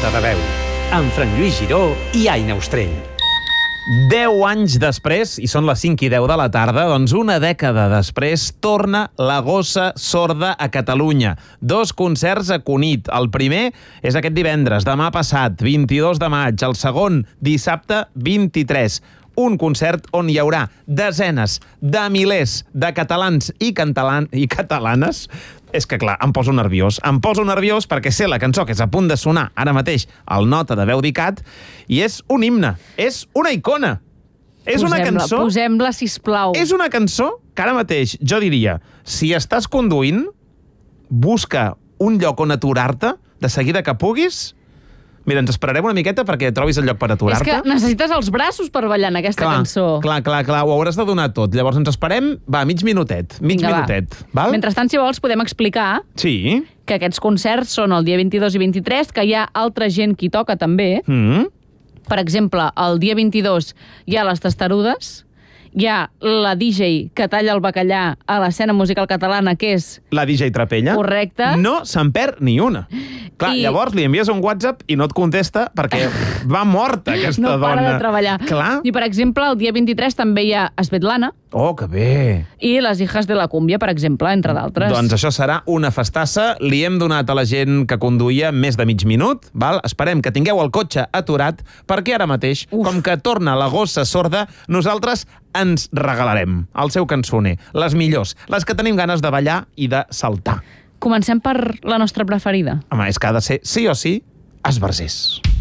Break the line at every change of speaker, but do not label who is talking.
Nota de veu, amb Frank Lluís Giró i Aina Ostrell. 10 anys després, i són les 5:10 de la tarda, doncs una dècada després torna la Gossa Sorda a Catalunya. 2 concerts a Cunit. El primer és aquest divendres, demà passat, 22 de maig. El segon, dissabte, 23. Un concert on hi haurà desenes de milers de catalans i catalanes. És que, clar, em poso nerviós. Em poso nerviós perquè sé la cançó que és a punt de sonar ara mateix al Nota de veu d'ICAT i és un himne, és una icona. És una cançó...
Posem-la, sisplau.
És una cançó que ara mateix jo diria, si estàs conduint, busca un lloc on aturar-te de seguida que puguis. Mira, ens esperarem una miqueta perquè trobis el lloc per aturar-te.
És que necessites els braços per ballar en aquesta cançó.
Clar, ho hauràs de donar tot. Llavors ens esperem, mig minutet. Val?
Mentrestant, si vols, podem explicar que aquests concerts són el dia 22 i 23, que hi ha altra gent que hi toca també. Per exemple, el dia 22 hi ha les Testarudes, hi ha la DJ que talla el bacallà a l'escena musical catalana, que és...
La DJ Trapella.
Correcte.
No se'n perd ni una. Clar, llavors li envies un WhatsApp i no et contesta perquè va morta aquesta dona.
No para de treballar.
Clar.
I, per exemple, el dia 23 també hi ha Svetlana.
Oh, que bé.
I les Hijas de la Cúmbia, per exemple, entre d'altres.
Doncs això serà una festassa. Li hem donat a la gent que conduïa més de mig minut. Val? Esperem que tingueu el cotxe aturat perquè ara mateix, com que torna la Gossa Sorda, nosaltres ens regalarem el seu cançoner, les millors, les que tenim ganes de ballar i de saltar.
Comencem per la nostra preferida.
Home, és que ha de ser, sí o sí, Esbarzers.